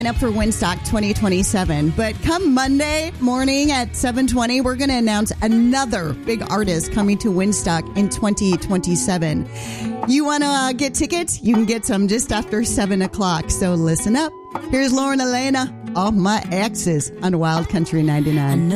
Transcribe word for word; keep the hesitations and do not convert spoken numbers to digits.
up for Winstock twenty twenty-seven. But come Monday morning at seven twenty, we're going to announce another big artist coming to Winstock in twenty twenty-seven. You want to uh, get tickets? You can get some just after seven o'clock. So listen up. Here's Lauren Elena, All My Exes on Wild Country ninety-nine.